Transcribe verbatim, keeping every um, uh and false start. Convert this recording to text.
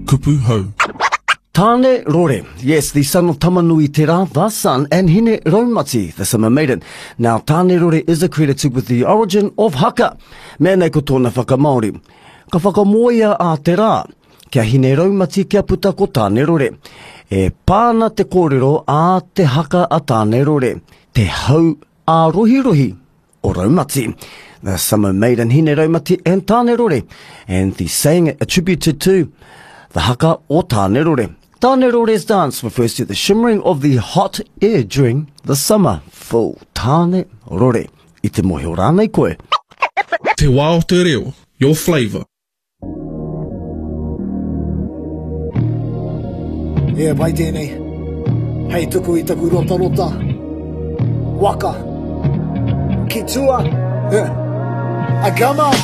kupu hau. Tāne Rore, yes, the son of Tamanui Te Rā, the sun, and Hine Raumati, the summer maiden. Now, Tāne Rore is accredited with the origin of haka. Mēnei ko tōna whakamaori. Ka whakamoia a Te Rā, kia Hine Raumati kia puta ko Tāne Rore. E pāna te kōrero a te haka a Tāne Rore, te hau a rohi rohi o Raumati. The summer maiden Hine Raumati and Tāne Rore, and the saying attributed to the haka o Tāne Rore. Tāne Rore's dance refers to the shimmering of the hot air during the summer. Full Tāne Rore. I te mohi o rānei koe. Te wā o te reo, your flavour. E pai tēnei. Hei tuku i taku rota rota. Waka. Ki tua. Agama.